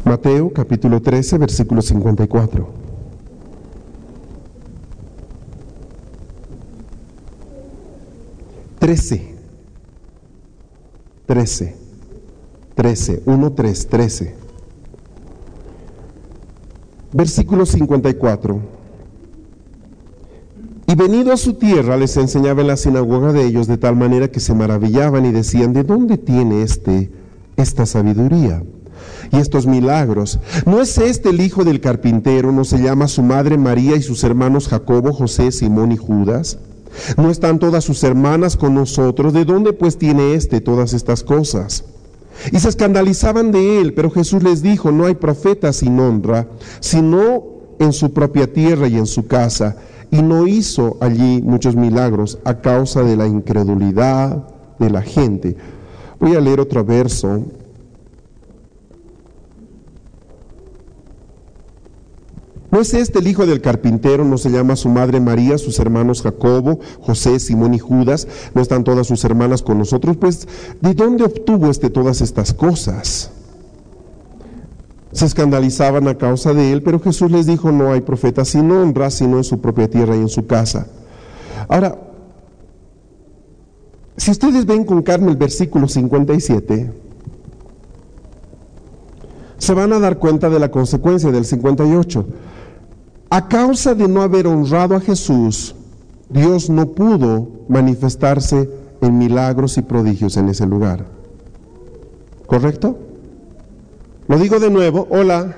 Mateo capítulo 13, versículo 54. Trece, 13. Versículo 54. Y venido a su tierra les enseñaba en la sinagoga de ellos, de tal manera que se maravillaban y decían: ¿de dónde tiene esta sabiduría y estos milagros? ¿No es este el hijo del carpintero? ¿No se llama su madre María y sus hermanos Jacobo, José, Simón y Judas? ¿No están todas sus hermanas con nosotros? ¿De dónde pues tiene todas estas cosas? Y se escandalizaban de él, pero Jesús les dijo: no hay profeta sin honra, sino en su propia tierra y en su casa. Y no hizo allí muchos milagros a causa de la incredulidad de la gente. Voy a leer otro verso. ¿No es este el hijo del carpintero? ¿No se llama su madre María, sus hermanos Jacobo, José, Simón y Judas? ¿No están todas sus hermanas con nosotros? Pues, ¿de dónde obtuvo todas estas cosas? Se escandalizaban a causa de él, pero Jesús les dijo: no hay profeta sin honra, sino en su propia tierra y en su casa. Ahora, si ustedes ven con calma el versículo 57, se van a dar cuenta de la consecuencia del 58. A causa de no haber honrado a Jesús, Dios no pudo manifestarse en milagros y prodigios en ese lugar. ¿Correcto? Lo digo de nuevo, hola.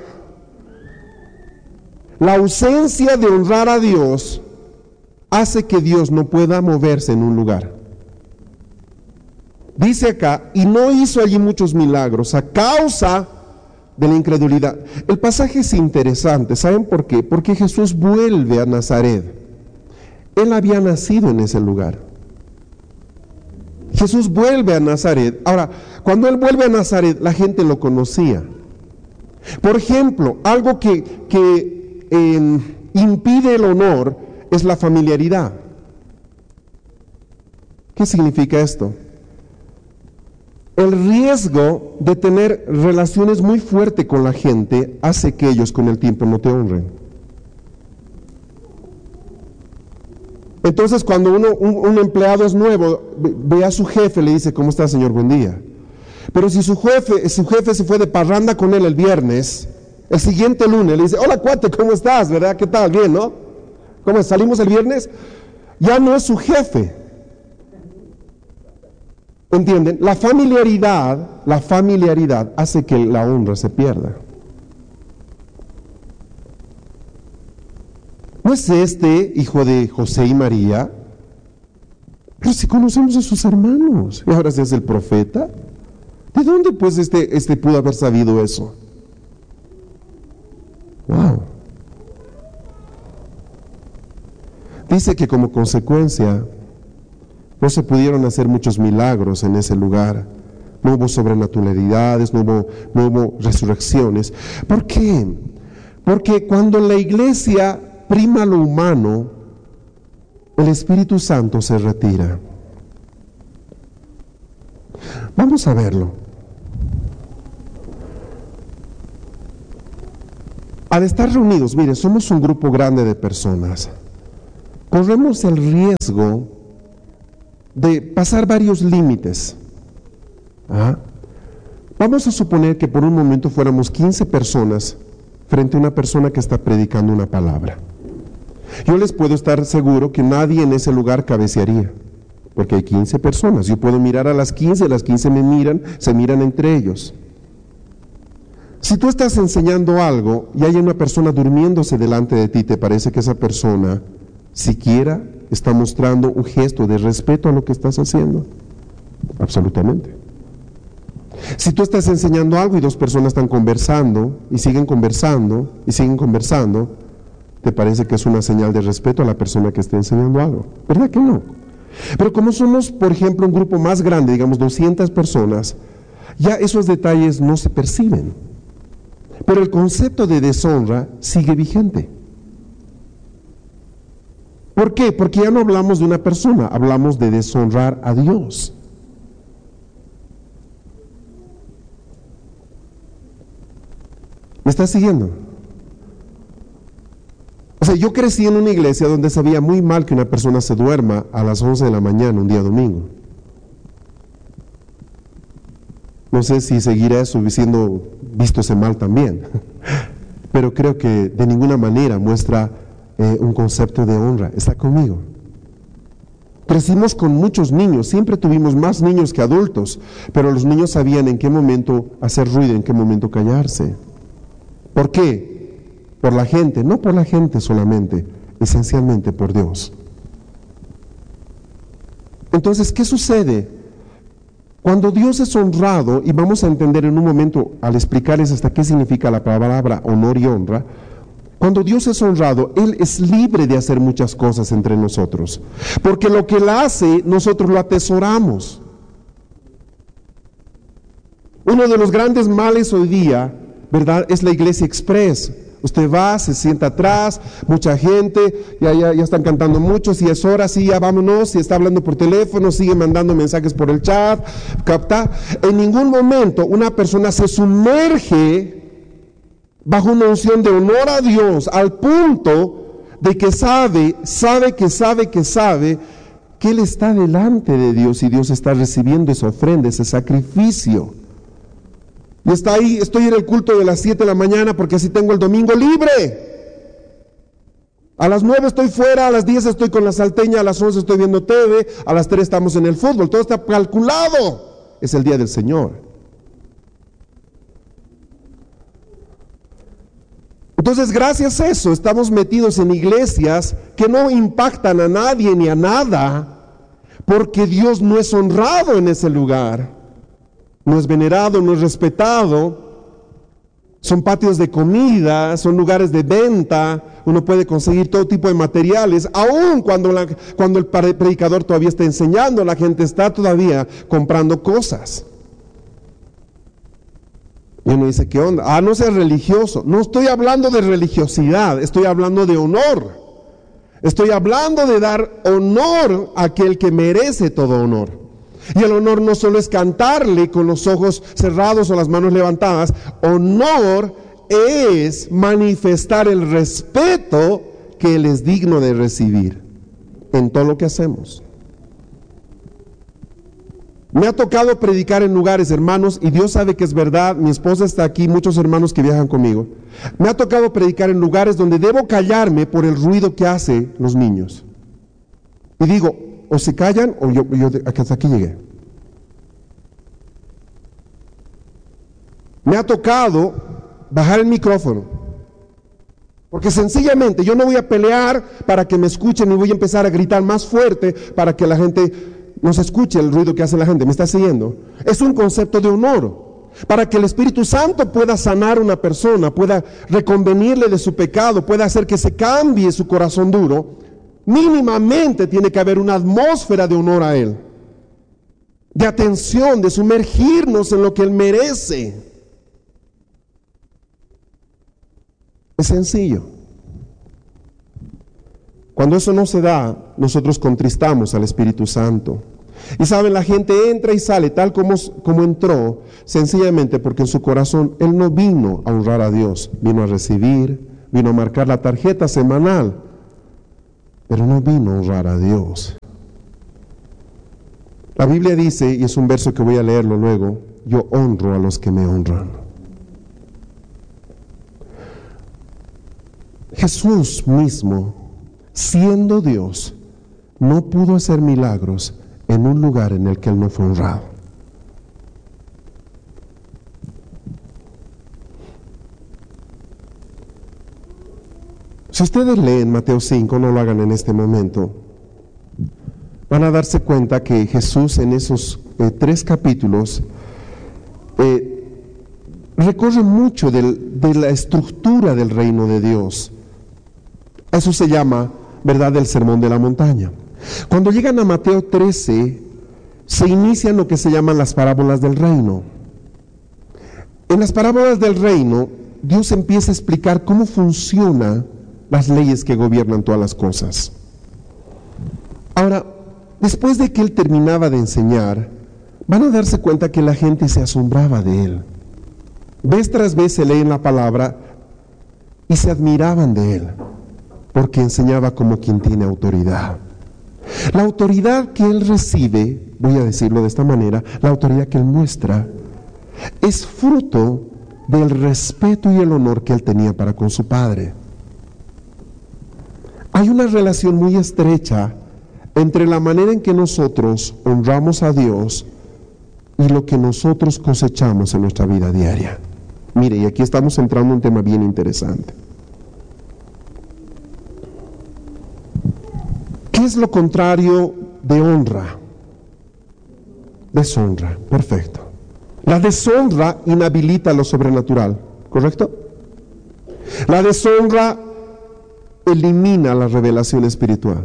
La ausencia de honrar a Dios hace que Dios no pueda moverse en un lugar. Dice acá: y no hizo allí muchos milagros a causa de la incredulidad. El pasaje es interesante. ¿Saben por qué? Porque Jesús vuelve a Nazaret. Él había nacido en ese lugar. Jesús vuelve a Nazaret. Ahora, cuando Él vuelve a Nazaret, la gente lo conocía. Por ejemplo, algo que impide el honor es la familiaridad. ¿Qué significa esto? El riesgo de tener relaciones muy fuertes con la gente hace que ellos con el tiempo no te honren. Entonces, cuando un empleado es nuevo, ve a su jefe, le dice: ¿cómo está, señor? Buen día. Pero si su jefe se fue de parranda con él el viernes, el siguiente lunes le dice: hola, cuate, ¿cómo estás? ¿Verdad? ¿Qué tal? Bien, ¿no? ¿Cómo salimos el viernes? Ya no es su jefe. ¿Entienden? La familiaridad hace que la honra se pierda. ¿No es hijo de José y María? Pero si conocemos a sus hermanos, y ahora se hace el profeta. ¿De dónde pues pudo haber sabido eso? Wow. Dice que como consecuencia no se pudieron hacer muchos milagros en ese lugar. No hubo sobrenaturalidades, no hubo resurrecciones. ¿Por qué? Porque cuando en la iglesia prima lo humano, el Espíritu Santo se retira. Vamos a verlo. Al estar reunidos, mire, somos un grupo grande de personas. Corremos el riesgo de pasar varios límites. Vamos a suponer que por un momento fuéramos 15 personas frente a una persona que está predicando una palabra. Yo les puedo estar seguro que nadie en ese lugar cabecearía, porque hay 15 personas. Yo puedo mirar a las 15 me miran, se miran entre ellos. Si tú estás enseñando algo y hay una persona durmiéndose delante de ti, ¿te parece que esa persona siquiera está mostrando un gesto de respeto a lo que estás haciendo? Absolutamente. Si tú estás enseñando algo y dos personas están conversando y siguen conversando y siguen conversando, ¿te parece que es una señal de respeto a la persona que está enseñando algo? ¿Verdad que no? Pero como somos, por ejemplo, un grupo más grande, digamos 200 personas, ya esos detalles no se perciben. Pero el concepto de deshonra sigue vigente. ¿Por qué? Porque ya no hablamos de una persona, hablamos de deshonrar a Dios. ¿Me estás siguiendo? O sea, yo crecí en una iglesia donde se veía muy mal que una persona se duerma a las 11 de la mañana un día domingo. No sé si seguirá eso siendo visto ese mal también, pero creo que de ninguna manera muestra un concepto de honra. ¿Está conmigo? Crecimos con muchos niños, siempre tuvimos más niños que adultos, pero los niños sabían en qué momento hacer ruido, en qué momento callarse. ¿Por qué? Por la gente, no por la gente solamente, esencialmente por Dios. Entonces, ¿qué sucede? Cuando Dios es honrado, y vamos a entender en un momento al explicarles hasta qué significa la palabra honor y honra, cuando Dios es honrado, Él es libre de hacer muchas cosas entre nosotros, porque lo que Él hace, nosotros lo atesoramos. Uno de los grandes males hoy día, ¿verdad?, es la iglesia express. Usted va, se sienta atrás, mucha gente, ya están cantando mucho, si es hora, sí, ya vámonos, si está hablando por teléfono, sigue mandando mensajes por el chat, capta. En ningún momento una persona se sumerge bajo una unción de honor a Dios, al punto de que sabe que Él está delante de Dios y Dios está recibiendo esa ofrenda, ese sacrificio. Y está ahí, estoy en el culto de las 7 de la mañana porque así tengo el domingo libre. A las 9 estoy fuera, a las 10 estoy con la salteña, a las 11 estoy viendo TV, a las 3 estamos en el fútbol, todo está calculado. Es el día del Señor. Entonces, gracias a eso, estamos metidos en iglesias que no impactan a nadie ni a nada, porque Dios no es honrado en ese lugar. No es venerado, no es respetado. Son patios de comida, son lugares de venta. Uno puede conseguir todo tipo de materiales, aun cuando el predicador todavía está enseñando, la gente está todavía comprando cosas. Y uno dice, ¿qué onda? No seas religioso. No estoy hablando de religiosidad, estoy hablando de honor. Estoy hablando de dar honor a aquel que merece todo honor. Y el honor no solo es cantarle con los ojos cerrados o las manos levantadas. Honor es manifestar el respeto que Él es digno de recibir en todo lo que hacemos. Me ha tocado predicar en lugares, hermanos, y Dios sabe que es verdad, mi esposa está aquí, muchos hermanos que viajan conmigo. Me ha tocado predicar en lugares donde debo callarme por el ruido que hacen los niños. Y digo, o se callan o yo hasta aquí llegué. Me ha tocado bajar el micrófono, porque sencillamente yo no voy a pelear para que me escuchen ni voy a empezar a gritar más fuerte para que la gente no se escuche el ruido que hace la gente. ¿Me está siguiendo? Es un concepto de honor, para que el Espíritu Santo pueda sanar a una persona, pueda reconvenirle de su pecado, pueda hacer que se cambie su corazón duro. Mínimamente tiene que haber una atmósfera de honor a Él, de atención, de sumergirnos en lo que Él merece. Es sencillo. Cuando eso no se da, nosotros contristamos al Espíritu Santo. Y saben, la gente entra y sale tal como entró, sencillamente porque en su corazón Él no vino a honrar a Dios, vino a recibir, vino a marcar la tarjeta semanal, pero no vino a honrar a Dios. La Biblia dice, y es un verso que voy a leerlo luego, yo honro a los que me honran. Jesús mismo, siendo Dios, no pudo hacer milagros en un lugar en el que Él no fue honrado. Si ustedes leen Mateo 5, no lo hagan en este momento, van a darse cuenta que Jesús en esos 3 capítulos recorre mucho de la estructura del reino de Dios. Eso se llama, ¿verdad?, el sermón de la montaña. Cuando llegan a Mateo 13, se inician lo que se llaman las parábolas del reino. En las parábolas del reino, Dios empieza a explicar cómo funcionan las leyes que gobiernan todas las cosas. Ahora, después de que Él terminaba de enseñar, van a darse cuenta que la gente se asombraba de Él. Vez tras vez se leen la palabra y se admiraban de él, porque enseñaba como quien tiene autoridad. La autoridad que él recibe, voy a decirlo de esta manera, la autoridad que él muestra, es fruto del respeto y el honor que él tenía para con su padre. Hay una relación muy estrecha entre la manera en que nosotros honramos a Dios y lo que nosotros cosechamos en nuestra vida diaria. Mire, y aquí estamos entrando en un tema bien interesante. ¿Qué es lo contrario de honra? Deshonra, perfecto. La deshonra inhabilita lo sobrenatural, ¿correcto? La deshonra elimina la revelación espiritual.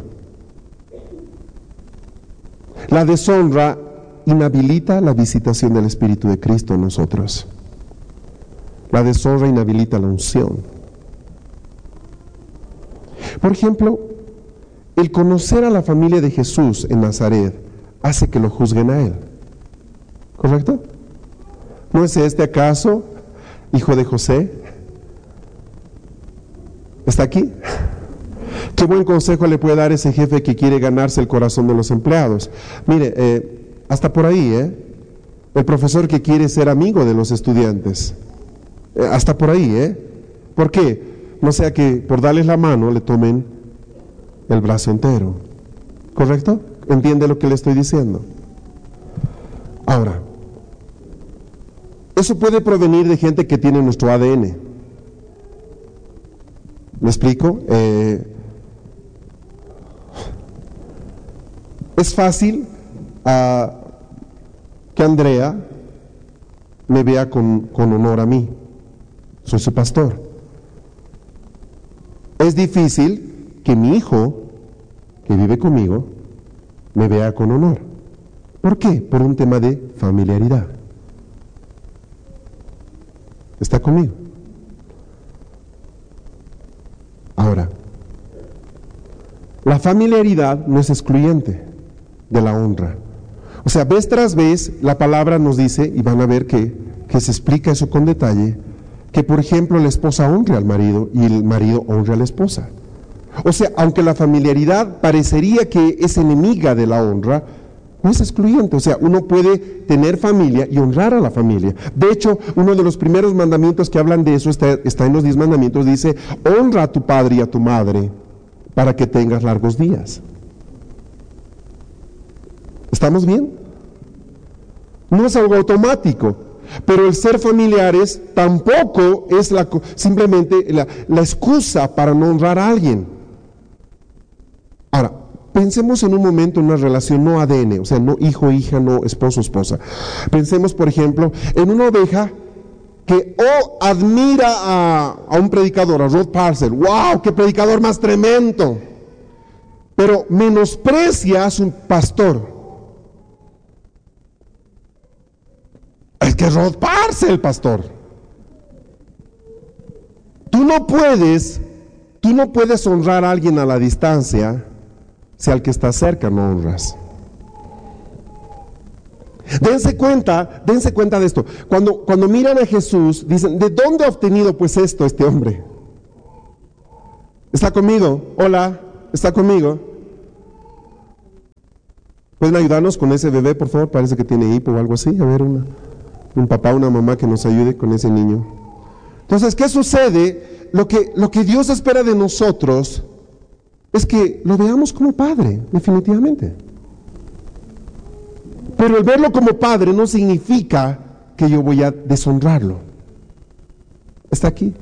La deshonra inhabilita la visitación del Espíritu de Cristo en nosotros. La deshonra inhabilita la unción. Por ejemplo, el conocer a la familia de Jesús en Nazaret hace que lo juzguen a él. ¿Correcto? ¿No es este acaso hijo de José? ¿Está aquí? Qué buen consejo le puede dar ese jefe que quiere ganarse el corazón de los empleados. Mire, hasta por ahí, el profesor que quiere ser amigo de los estudiantes. Hasta por ahí, ¿Por qué? No sea que por darles la mano le tomen el brazo entero. ¿Correcto? ¿Entiende lo que le estoy diciendo? Ahora, eso puede provenir de gente que tiene nuestro ADN. ¿Me explico? Es fácil que Andrea me vea con honor a mí. Soy su pastor. Es difícil que mi hijo, que vive conmigo, me vea con honor. ¿Por qué? Por un tema de familiaridad. ¿Está conmigo? Ahora, la familiaridad no es excluyente de la honra. O sea, vez tras vez la palabra nos dice, y van a ver que se explica eso con detalle, que por ejemplo la esposa honre al marido y el marido honre a la esposa. O sea, aunque la familiaridad parecería que es enemiga de la honra, no es excluyente. O sea, uno puede tener familia y honrar a la familia. De hecho, uno de los primeros mandamientos que hablan de eso está en los 10 mandamientos, dice, honra a tu padre y a tu madre para que tengas largos días. ¿Estamos bien? No es algo automático, pero el ser familiares tampoco es simplemente la excusa para no honrar a alguien. Ahora, pensemos en un momento en una relación no ADN, o sea, no hijo, hija, no esposo, esposa. Pensemos, por ejemplo, en una oveja que admira a un predicador, a Rod Parcell. ¡Wow! ¡Qué predicador más tremendo! Pero menosprecia a su pastor. Es que Rod Parcell, pastor. Tú no puedes honrar a alguien a la distancia si al que está cerca no honras. Dense cuenta de esto. Cuando miran a Jesús, dicen, ¿de dónde ha obtenido pues esto este hombre? ¿Está conmigo? Hola, ¿está conmigo? ¿Pueden ayudarnos con ese bebé, por favor? Parece que tiene hipo o algo así. A ver, un papá, una mamá que nos ayude con ese niño. Entonces, ¿qué sucede? Lo que Dios espera de nosotros es que lo veamos como padre, definitivamente. Pero el verlo como padre no significa que yo voy a deshonrarlo. ¿Está aquí?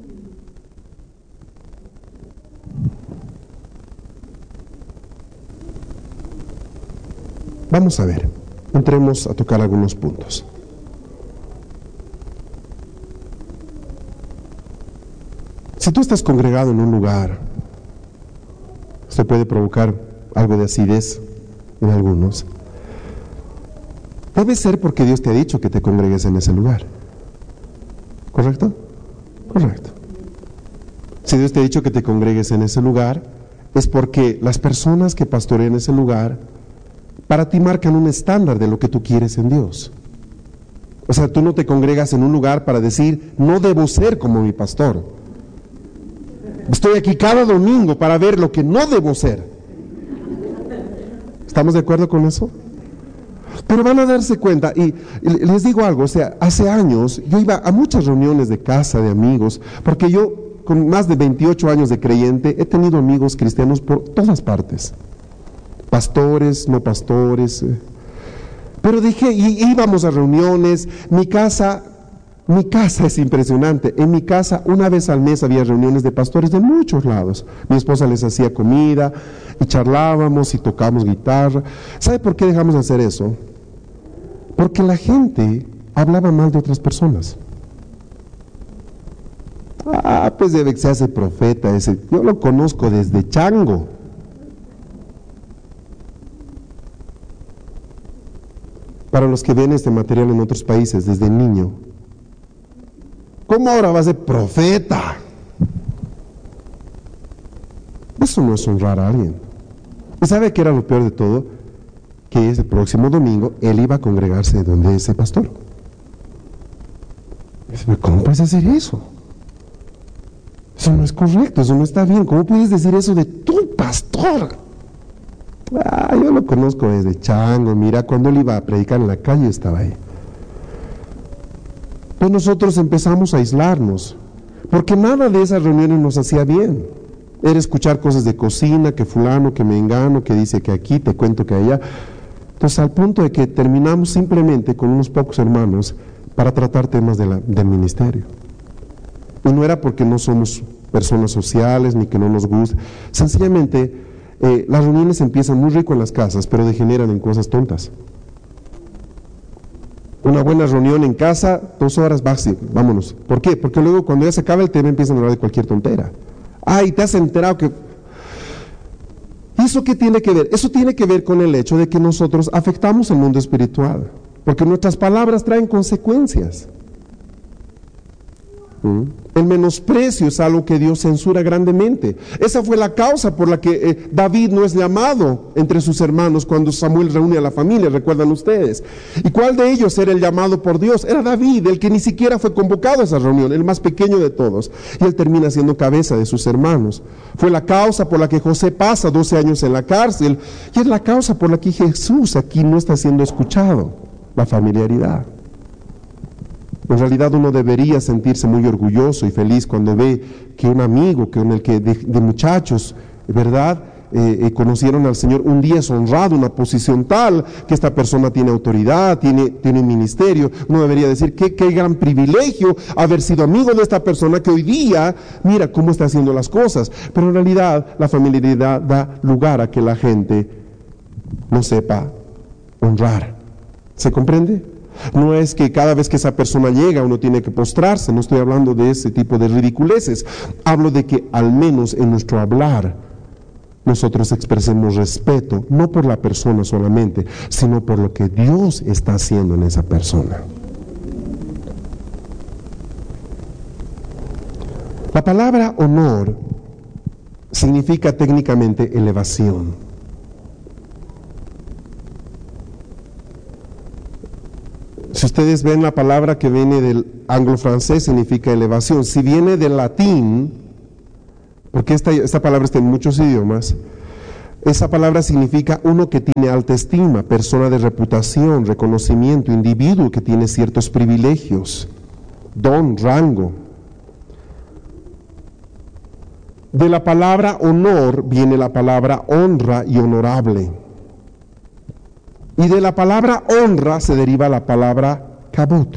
Vamos a ver, entremos a tocar algunos puntos. Si tú estás congregado en un lugar, esto puede provocar algo de acidez en algunos. Debe ser porque Dios te ha dicho que te congregues en ese lugar. ¿Correcto? Correcto. Si Dios te ha dicho que te congregues en ese lugar, es porque las personas que pastorean ese lugar, para ti marcan un estándar de lo que tú quieres en Dios. O sea, tú no te congregas en un lugar para decir, no debo ser como mi pastor. Estoy aquí cada domingo para ver lo que no debo ser. ¿Estamos de acuerdo con eso? Pero van a darse cuenta, y les digo algo, o sea, hace años yo iba a muchas reuniones de casa, de amigos, porque yo con más de 28 años de creyente he tenido amigos cristianos por todas partes, pastores, no pastores, pero dije, y íbamos a reuniones. Mi casa es impresionante. En mi casa una vez al mes había reuniones de pastores de muchos lados. Mi esposa les hacía comida y charlábamos y tocábamos guitarra. ¿Sabe por qué dejamos de hacer eso? Porque la gente hablaba mal de otras personas. Pues debe que se hace profeta ese. Yo lo conozco desde chango. Para los que ven este material en otros países, desde niño. ¿Cómo ahora va a ser profeta? Eso no es honrar a alguien. ¿Y sabe qué era lo peor de todo? Que el próximo domingo él iba a congregarse donde ese pastor. ¿Cómo puedes decir eso? Eso no es correcto, eso no está bien. ¿Cómo puedes decir eso de tu pastor? Yo lo conozco desde chango. Mira, cuando él iba a predicar en la calle estaba ahí. Pues nosotros empezamos a aislarnos, porque nada de esas reuniones nos hacía bien. Era escuchar cosas de cocina, que fulano, que mengano, que dice que aquí, te cuento que allá. Entonces, al punto de que terminamos simplemente con unos pocos hermanos para tratar temas del ministerio. Y no era porque no somos personas sociales, ni que no nos gusta. Sencillamente, las reuniones empiezan muy rico en las casas, pero degeneran en cosas tontas. Una buena reunión en casa, 2 horas, vámonos. ¿Por qué? Porque luego cuando ya se acaba el tema empiezan a hablar de cualquier tontera. Y te has enterado que... ¿Y eso qué tiene que ver? Eso tiene que ver con el hecho de que nosotros afectamos el mundo espiritual, porque nuestras palabras traen consecuencias. El menosprecio es algo que Dios censura grandemente. Esa fue la causa por la que David no es llamado entre sus hermanos cuando Samuel reúne a la familia, recuerdan ustedes. ¿Y cuál de ellos era el llamado por Dios? Era David, el que ni siquiera fue convocado a esa reunión, el más pequeño de todos. Y él termina siendo cabeza de sus hermanos. Fue la causa por la que José pasa 12 años en la cárcel. Y es la causa por la que Jesús aquí no está siendo escuchado. La familiaridad. En realidad uno debería sentirse muy orgulloso y feliz cuando ve que un amigo, que en el que de muchachos, ¿verdad? Conocieron al Señor, un día es honrado, una posición tal, que esta persona tiene autoridad, tiene ministerio. Uno debería decir, qué gran privilegio haber sido amigo de esta persona que hoy día, mira cómo está haciendo las cosas. Pero en realidad la familiaridad da lugar a que la gente no sepa honrar. ¿Se comprende? No es que cada vez que esa persona llega uno tiene que postrarse, no estoy hablando de ese tipo de ridiculeces. Hablo de que al menos en nuestro hablar nosotros expresemos respeto, no por la persona solamente, sino por lo que Dios está haciendo en esa persona. La palabra honor significa técnicamente elevación. Si ustedes ven la palabra que viene del anglo-francés, significa elevación. Si viene del latín, porque esta palabra está en muchos idiomas, esa palabra significa uno que tiene alta estima, persona de reputación, reconocimiento, individuo que tiene ciertos privilegios, don, rango. De la palabra honor viene la palabra honra y honorable. Y de la palabra honra se deriva la palabra kabod.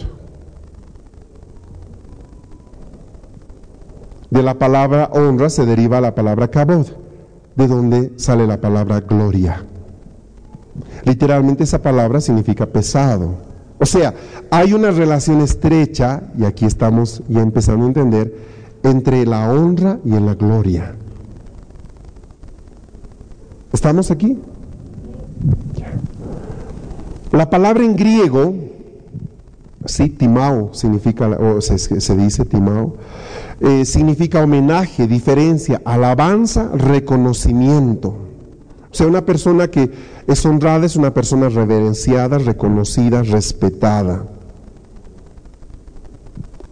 De la palabra honra se deriva la palabra kabod, de donde sale la palabra gloria. Literalmente esa palabra significa pesado. O sea, hay una relación estrecha, y aquí estamos ya empezando a entender, entre la honra y la gloria. ¿Estamos aquí? La palabra en griego, sí, timao, significa, o se dice timao, significa homenaje, diferencia, alabanza, reconocimiento. O sea, una persona que es honrada es una persona reverenciada, reconocida, respetada.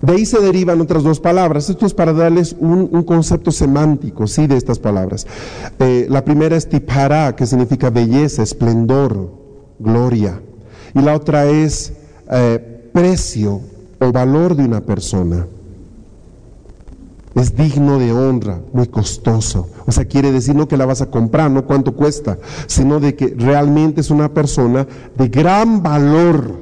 De ahí se derivan otras dos palabras. Esto es para darles un concepto semántico, ¿sí?, de estas palabras. La primera es tiphará, que significa belleza, esplendor, gloria. Y la otra es precio o valor de una persona. Es digno de honra, muy costoso. O sea, quiere decir no que la vas a comprar, no cuánto cuesta, sino de que realmente es una persona de gran valor.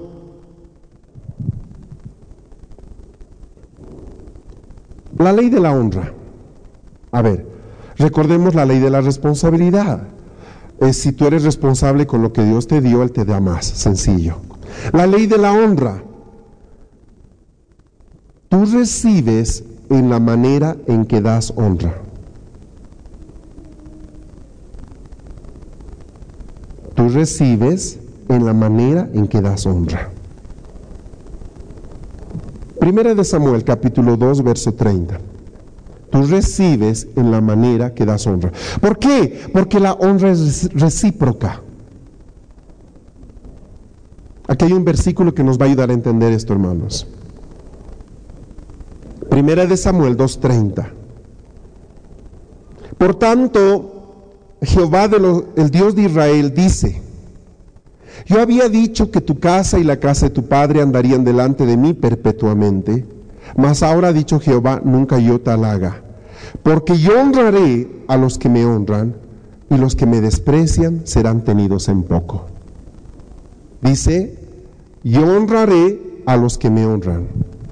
La ley de la honra. A ver, recordemos la ley de la responsabilidad. Si tú eres responsable con lo que Dios te dio, Él te da más, sencillo. La ley de la honra. Tú recibes en la manera en que das honra. Tú recibes en la manera en que das honra. Primera de Samuel, capítulo 2, verso 30. Tú recibes en la manera que das honra. ¿Por qué? Porque la honra es recíproca. Aquí hay un versículo que nos va a ayudar a entender esto, hermanos. Primera de Samuel 2:30. Por tanto, Jehová el Dios de Israel dice: yo había dicho que tu casa y la casa de tu padre andarían delante de mí perpetuamente, mas ahora ha dicho Jehová, nunca yo tal haga, porque yo honraré a los que me honran, y los que me desprecian serán tenidos en poco. Dice, yo honraré a los que me honran.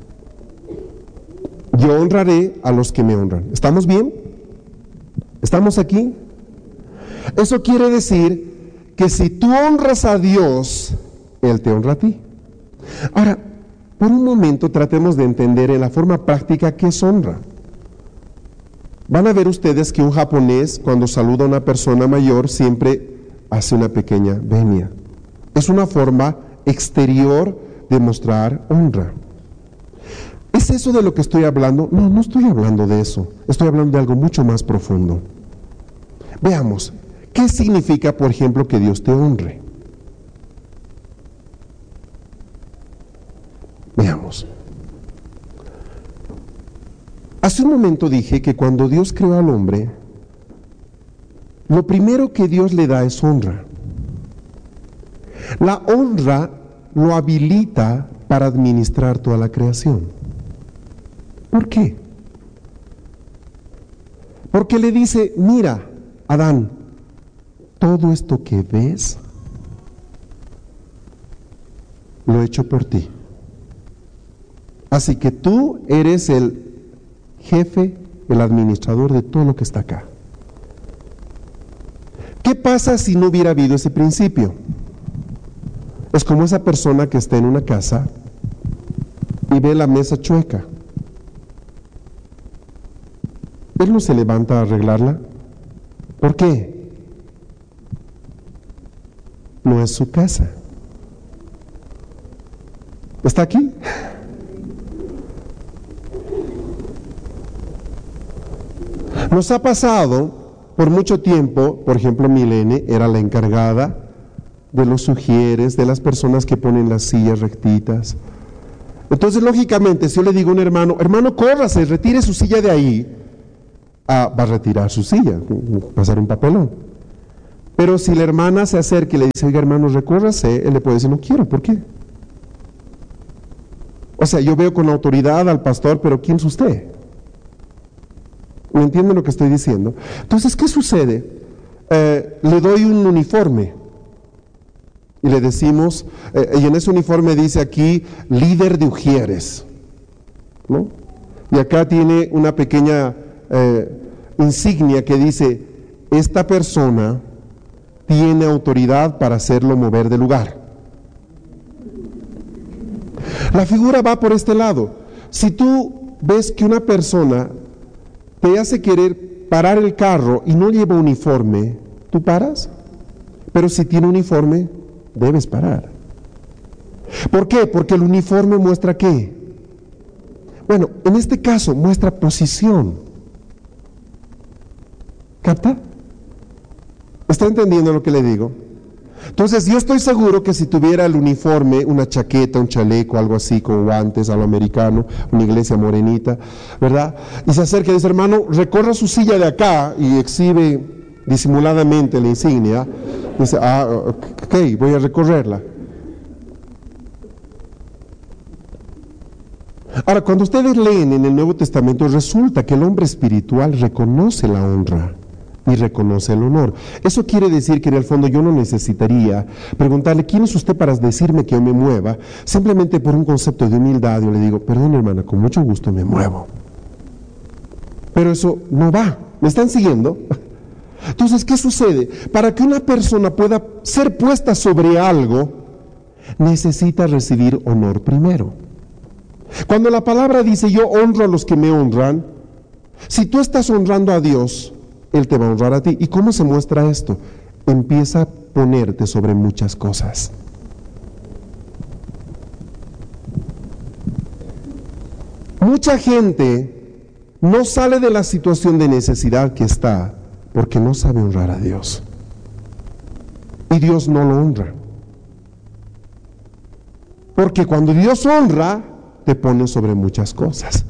Yo honraré a los que me honran. ¿Estamos bien? ¿Estamos aquí? Eso quiere decir que si tú honras a Dios, Él te honra a ti. Ahora, por un momento tratemos de entender en la forma práctica qué es honra. Van a ver ustedes que un japonés, cuando saluda a una persona mayor, siempre hace una pequeña venia. Es una forma exterior de mostrar honra. ¿Es eso de lo que estoy hablando? No, no estoy hablando de eso. Estoy hablando de algo mucho más profundo. Veamos, ¿qué significa, por ejemplo, que Dios te honre? Veamos. Hace un momento dije que cuando Dios creó al hombre, lo primero que Dios le da es honra. La honra lo habilita para administrar toda la creación. ¿Por qué? Porque le dice, mira, Adán, todo esto que ves, lo he hecho por ti. Así que tú eres el jefe, el administrador de todo lo que está acá. ¿Qué pasa si no hubiera habido ese principio? Es como esa persona que está en una casa y ve la mesa chueca. Él no se levanta a arreglarla. ¿Por qué? No es su casa. ¿Está aquí? Nos ha pasado por mucho tiempo, por ejemplo, Milene era la encargada de los sugieres, de las personas que ponen las sillas rectitas. Entonces, lógicamente, si yo le digo a un hermano, córrase, retire su silla de ahí, va a retirar su silla, pasar un papelón. Pero si la hermana se acerca y le dice, oiga, hermano, recórrase, él le puede decir, no quiero, ¿por qué? O sea, yo veo con autoridad al pastor, pero ¿quién es usted? ¿Me entienden lo que estoy diciendo? Entonces, ¿qué sucede? Le doy un uniforme y le decimos, y en ese uniforme dice aquí, líder de Ujieres, ¿no? Y acá tiene una pequeña insignia que dice, esta persona tiene autoridad para hacerlo mover de lugar. La figura va por este lado. Si tú ves que una persona te hace querer parar el carro y no lleva uniforme, ¿tú paras? Pero si tiene uniforme, debes parar. ¿Por qué? Porque el uniforme muestra ¿qué? Bueno, en este caso muestra posición. ¿Capta? ¿Está entendiendo lo que le digo? Entonces yo estoy seguro que si tuviera el uniforme, una chaqueta, un chaleco, algo así, con guantes a lo americano, una iglesia morenita, ¿verdad? Y se acerca y dice, hermano, recorra su silla de acá, y exhibe disimuladamente la insignia. Dice, ok, voy a recorrerla. Ahora, cuando ustedes leen en el Nuevo Testamento, resulta que el hombre espiritual reconoce la honra y reconoce el honor. Eso quiere decir que en el fondo yo no necesitaría preguntarle, ¿quién es usted para decirme que yo me mueva? Simplemente por un concepto de humildad yo le digo, perdón hermana, con mucho gusto me muevo. Pero eso no va. ¿Me están siguiendo? Entonces, ¿qué sucede? Para que una persona pueda ser puesta sobre algo, necesita recibir honor primero. Cuando la palabra dice, yo honro a los que me honran, si tú estás honrando a Dios, Él te va a honrar a ti. ¿Y cómo se muestra esto? Empieza a ponerte sobre muchas cosas. Mucha gente no sale de la situación de necesidad que está porque no sabe honrar a Dios. Y Dios no lo honra. Porque cuando Dios honra, te pone sobre muchas cosas.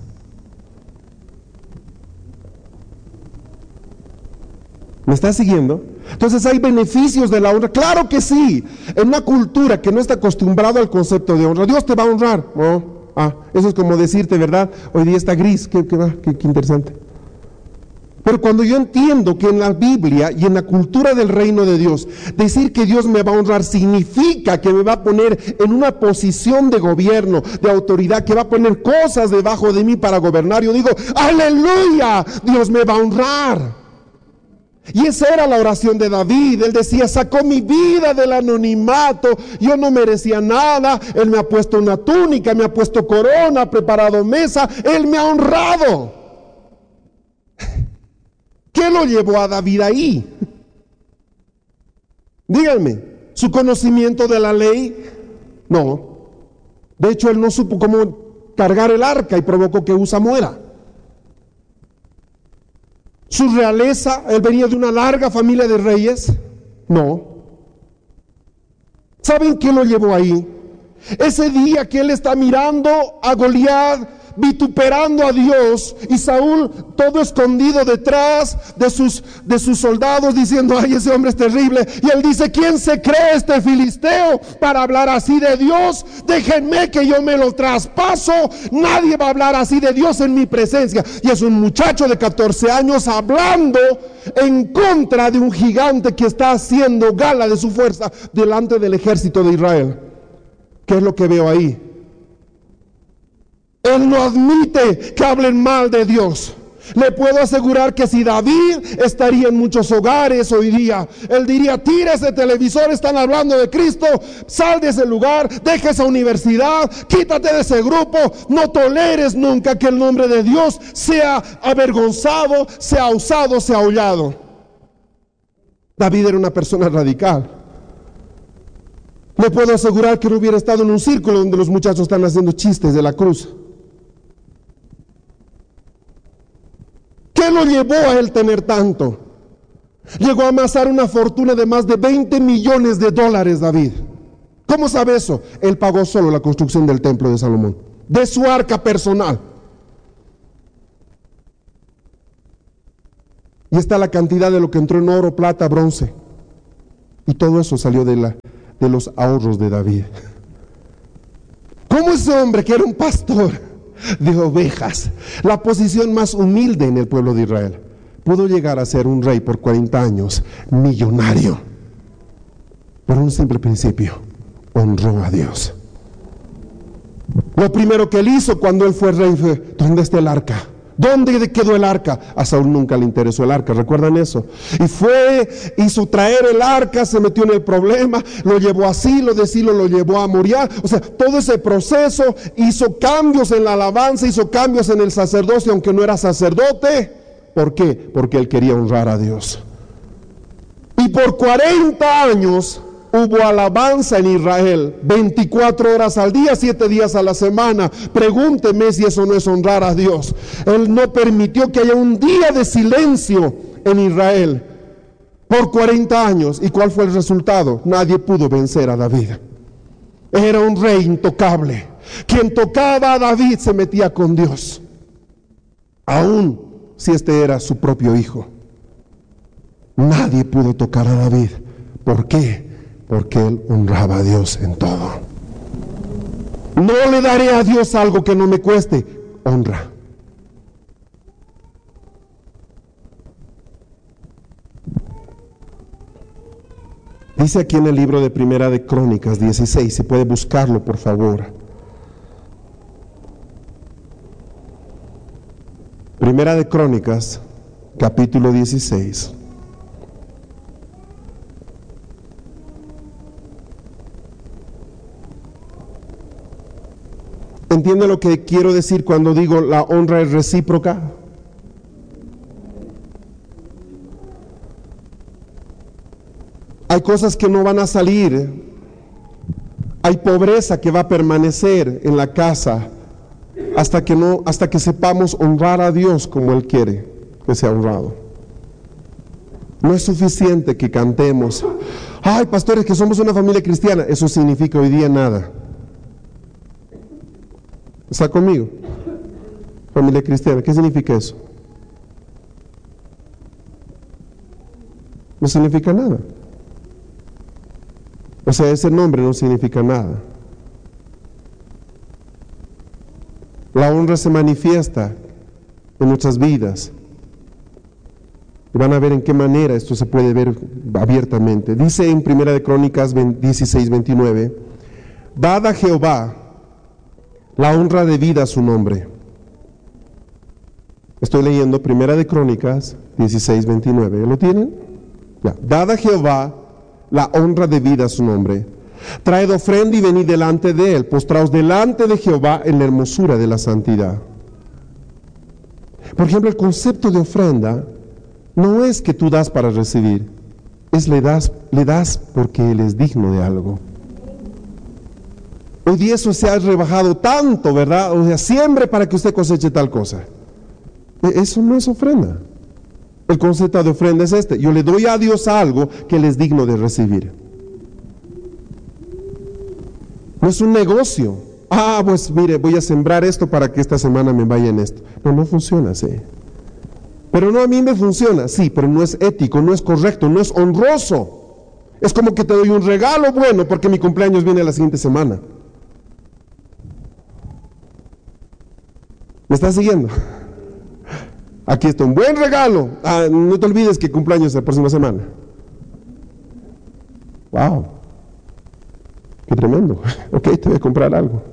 ¿Me estás siguiendo? Entonces, ¿hay beneficios de la honra? ¡Claro que sí! En una cultura que no está acostumbrada al concepto de honra, Dios te va a honrar. Eso es como decirte, ¿verdad? Hoy día está gris, qué interesante. Pero cuando yo entiendo que en la Biblia y en la cultura del reino de Dios, decir que Dios me va a honrar significa que me va a poner en una posición de gobierno, de autoridad, que va a poner cosas debajo de mí para gobernar, yo digo, ¡aleluya! Dios me va a honrar. Y esa era la oración de David. Él decía, sacó mi vida del anonimato, yo no merecía nada, Él me ha puesto una túnica, me ha puesto corona, ha preparado mesa, Él me ha honrado. ¿Qué lo llevó a David ahí? Díganme, ¿su conocimiento de la ley? No. De hecho, él no supo cómo cargar el arca y provocó que Usa muera. ¿Su realeza? ¿Él venía de una larga familia de reyes? No. ¿Saben qué lo llevó ahí? Ese día que él está mirando a Goliat, vituperando a Dios, y Saúl todo escondido detrás de sus soldados diciendo, ay, ese hombre es terrible, y él dice, ¿quién se cree este filisteo para hablar así de Dios? Déjenme que yo me lo traspaso, nadie va a hablar así de Dios en mi presencia. Y es un muchacho de 14 años hablando en contra de un gigante que está haciendo gala de su fuerza delante del ejército de Israel. ¿Qué es lo que veo ahí? Él no admite que hablen mal de Dios. Le puedo asegurar que si David estaría en muchos hogares hoy día, él diría, tira ese televisor, están hablando de Cristo, sal de ese lugar, deja esa universidad, quítate de ese grupo, no toleres nunca que el nombre de Dios sea avergonzado, sea usado, sea hollado. David era una persona radical. Le puedo asegurar que no hubiera estado en un círculo donde los muchachos están haciendo chistes de la cruz. ¿Qué lo llevó a él tener tanto? Llegó a amasar una fortuna de más de 20 millones de dólares, David. ¿Cómo sabe eso? Él pagó solo la construcción del templo de Salomón, de su arca personal. Y está la cantidad de lo que entró en oro, plata, bronce. Y todo eso salió de los ahorros de David. ¿Cómo ese hombre que era un pastor de ovejas, la posición más humilde en el pueblo de Israel, pudo llegar a ser un rey por 40 años, millonario? Por un simple principio: honró a Dios. Lo primero que él hizo cuando él fue rey fue, ¿dónde está el arca? ¿Dónde quedó el arca? A Saúl nunca le interesó el arca, ¿recuerdan eso? Y fue, hizo traer el arca, se metió en el problema, lo llevó a Silo, de Silo lo llevó a Moriah. O sea, todo ese proceso, hizo cambios en la alabanza, hizo cambios en el sacerdocio, aunque no era sacerdote. ¿Por qué? Porque él quería honrar a Dios. Y por 40 años hubo alabanza en Israel, 24 horas al día, 7 días a la semana. Pregúnteme si eso no es honrar a Dios. Él no permitió que haya un día de silencio en Israel. por 40 años. ¿Y cuál fue el resultado? Nadie pudo vencer a David. Era un rey intocable. Quien tocaba a David se metía con Dios, aun si este era su propio hijo. Nadie pudo tocar a David. ¿Por qué? Porque él honraba a Dios en todo. No le daré a Dios algo que no me cueste. Honra. Dice aquí en el libro de Primera de Crónicas 16, si puede buscarlo por favor. Primera de Crónicas, capítulo 16. ¿Entiende lo que quiero decir cuando digo la honra es recíproca? Hay cosas que no van a salir. Hay pobreza que va a permanecer en la casa hasta que sepamos honrar a Dios como Él quiere que sea honrado. No es suficiente que cantemos, ay, pastores, que somos una familia cristiana. Eso significa hoy día nada. ¿Está conmigo? Familia cristiana, ¿qué significa eso? No significa nada. O sea, ese nombre no significa nada. La honra se manifiesta en nuestras vidas. Y van a ver en qué manera esto se puede ver abiertamente. Dice en Primera de Crónicas 16, 29, dad a Jehová la honra debida a su nombre. Estoy leyendo Primera de Crónicas 16, 29. ¿Lo tienen? Ya. Dad a Jehová la honra debida a su nombre. Traed ofrenda y venid delante de él. Postraos delante de Jehová en la hermosura de la santidad. Por ejemplo, el concepto de ofrenda no es que tú das para recibir, es le das porque él es digno de algo. Hoy día eso se ha rebajado tanto, ¿verdad? O sea, siembre para que usted coseche tal cosa. Eso no es ofrenda. El concepto de ofrenda es este: yo le doy a Dios algo que él es digno de recibir. No es un negocio. Ah, pues mire, voy a sembrar esto para que esta semana me vaya en esto. No funciona así. Pero no, a mí me funciona, sí, pero no es ético, no es correcto, no es honroso. Es como que te doy un regalo bueno porque mi cumpleaños viene la siguiente semana. ¿Me estás siguiendo? Aquí está un buen regalo. Ah, no te olvides que cumpleaños la próxima semana. Wow. Qué tremendo. Ok, te voy a comprar algo.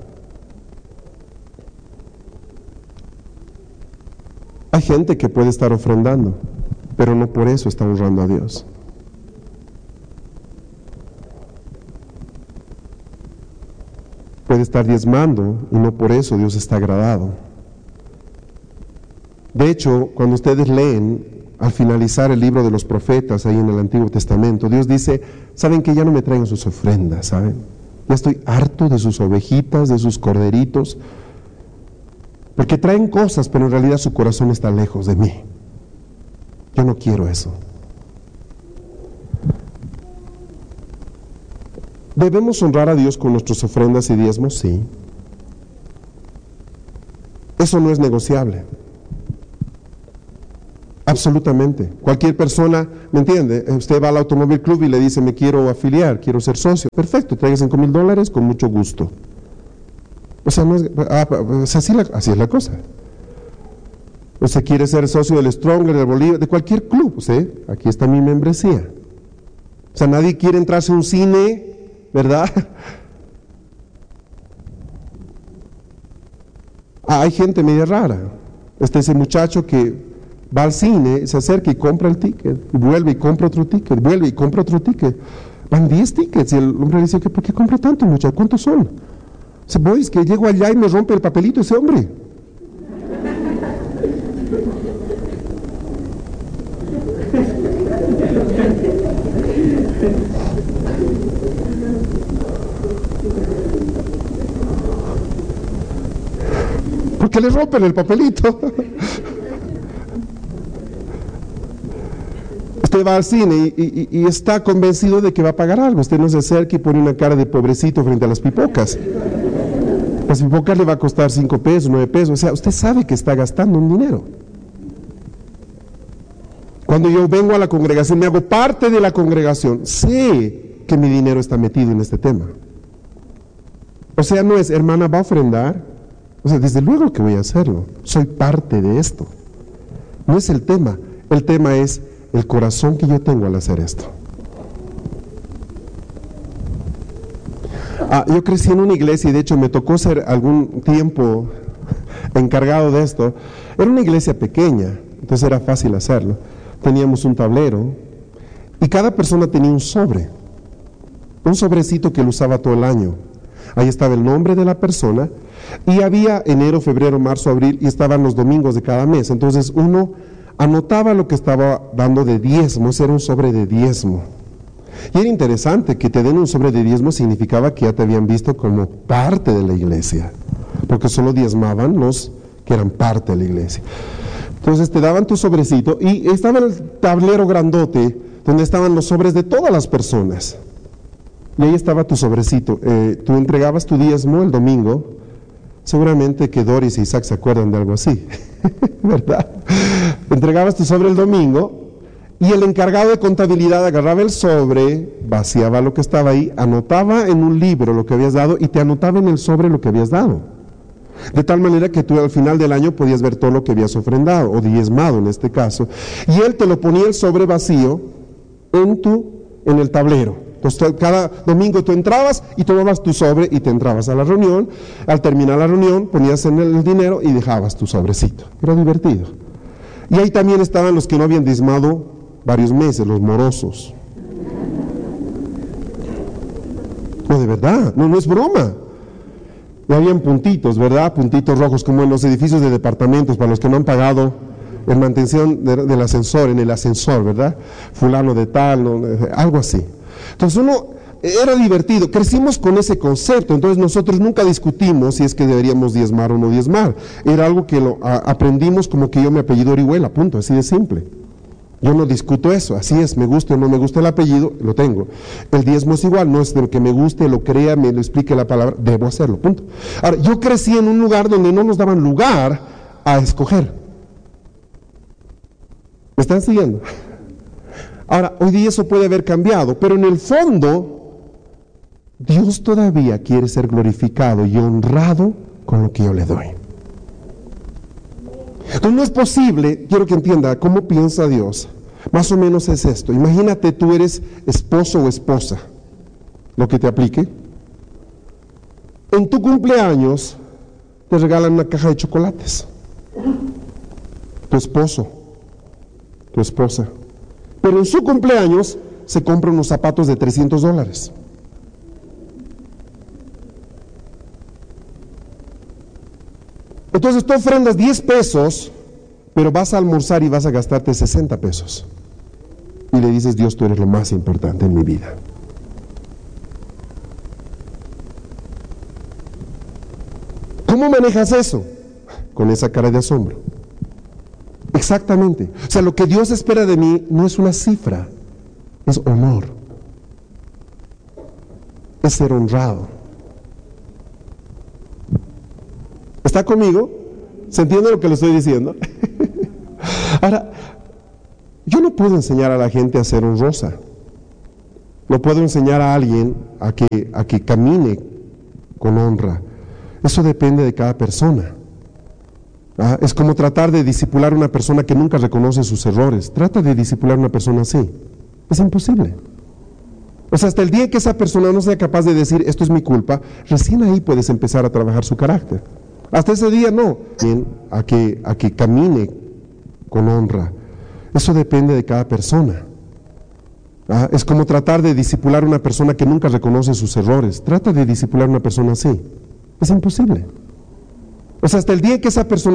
Hay gente que puede estar ofrendando, pero no por eso está honrando a Dios. Puede estar diezmando y no por eso Dios está agradado. De hecho, cuando ustedes leen al finalizar el libro de los profetas ahí en el Antiguo Testamento, Dios dice, saben que ya no me traigan sus ofrendas, ¿saben? Ya estoy harto de sus ovejitas, de sus corderitos, porque traen cosas, pero en realidad su corazón está lejos de mí. Yo no quiero eso. ¿Debemos honrar a Dios con nuestras ofrendas y diezmos? Sí. Eso no es negociable. Absolutamente. Cualquier persona, ¿me entiende? Usted va al Automóvil Club y le dice, me quiero afiliar, quiero ser socio. Perfecto, traiga $5,000 con mucho gusto. O sea, no es, así es la cosa. Usted quiere ser socio del Stronger, del Bolívar, de cualquier club. Aquí está mi membresía. O sea, nadie quiere entrarse a un cine, ¿verdad? Hay gente media rara. Ese muchacho que va al cine, se acerca y compra el ticket, y vuelve y compra otro ticket, vuelve y compra otro ticket. Van 10 tickets y el hombre le dice, ¿por qué compra tanto, muchacho? ¿Cuántos son? Dice, voy, es que llego allá y me rompe el papelito ese hombre. ¿Por qué le rompen el papelito? Usted va al cine y está convencido de que va a pagar algo. Usted no se acerca y pone una cara de pobrecito frente a las pipocas. Las pipocas le va a costar 5 pesos, 9 pesos. O sea, usted sabe que está gastando un dinero. Cuando yo vengo a la congregación, me hago parte de la congregación, sé que mi dinero está metido en este tema. O sea, no es, hermana, ¿va a ofrendar? O sea, desde luego que voy a hacerlo. Soy parte de esto. No es el tema. El tema es el corazón que yo tengo al hacer esto. Yo crecí en una iglesia y de hecho me tocó ser algún tiempo encargado de esto. Era una iglesia pequeña, entonces era fácil hacerlo. Teníamos un tablero y cada persona tenía un sobrecito que lo usaba todo el año. Ahí estaba el nombre de la persona y había enero, febrero, marzo, abril y estaban los domingos de cada mes. Entonces uno anotaba lo que estaba dando de diezmo, ese era un sobre de diezmo. Y era interesante que te den un sobre de diezmo, significaba que ya te habían visto como parte de la iglesia, porque solo diezmaban los que eran parte de la iglesia. Entonces te daban tu sobrecito y estaba el tablero grandote donde estaban los sobres de todas las personas. Y ahí estaba tu sobrecito. Tú entregabas tu diezmo el domingo. Seguramente que Doris e Isaac se acuerdan de algo así, ¿verdad? Entregabas tu sobre el domingo y el encargado de contabilidad agarraba el sobre, vaciaba lo que estaba ahí, anotaba en un libro lo que habías dado y te anotaba en el sobre lo que habías dado. De tal manera que tú al final del año podías ver todo lo que habías ofrendado, o diezmado en este caso. Y él te lo ponía el sobre vacío en el tablero. Entonces cada domingo tú entrabas y tomabas tu sobre y te entrabas a la reunión. Al terminar la reunión ponías en el dinero y dejabas tu sobrecito. Era divertido. Y ahí también estaban los que no habían diezmado varios meses, los morosos. No, de verdad, no es broma. Y habían puntitos, ¿verdad? Puntitos rojos, como en los edificios de departamentos, para los que no han pagado en mantención del ascensor, en el ascensor, ¿verdad? Fulano de tal, no, algo así. Entonces era divertido, crecimos con ese concepto, entonces nosotros nunca discutimos si es que deberíamos diezmar o no diezmar. Era algo que aprendimos como que yo me apellido Orihuela, punto, así de simple. Yo no discuto eso, así es, me gusta o no me gusta el apellido, lo tengo. El diezmo es igual, no es de lo que me guste, lo crea, me lo explique la palabra, debo hacerlo, punto. Ahora, yo crecí en un lugar donde no nos daban lugar a escoger. ¿Me están siguiendo? Ahora, hoy día eso puede haber cambiado, pero en el fondo, Dios todavía quiere ser glorificado y honrado con lo que yo le doy. Entonces no es posible, quiero que entienda cómo piensa Dios. Más o menos es esto. Imagínate tú eres esposo o esposa, lo que te aplique. En tu cumpleaños te regalan una caja de chocolates. Tu esposo, tu esposa. Pero en su cumpleaños se compra unos zapatos de $300. Entonces tú ofrendas 10 pesos, pero vas a almorzar y vas a gastarte 60 pesos. Y le dices, Dios, tú eres lo más importante en mi vida. ¿Cómo manejas eso? Con esa cara de asombro. Exactamente. O sea, lo que Dios espera de mí no es una cifra, es honor. Es ser honrado. ¿Está conmigo? ¿Se entiende lo que le estoy diciendo? Ahora, yo no puedo enseñar a la gente a ser honrosa. No puedo enseñar a alguien a que camine con honra. Eso depende de cada persona. Es como tratar de discipular a una persona que nunca reconoce sus errores. Trata de discipular a una persona así. Es imposible. O sea, hasta el día que esa persona no sea capaz de decir, esto es mi culpa, recién ahí puedes empezar a trabajar su carácter. Hasta ese día no. Bien, a que camine con honra. Eso depende de cada persona. Es como tratar de discipular a una persona que nunca reconoce sus errores. Trata de discipular a una persona así. Es imposible. O sea, hasta el día que esa persona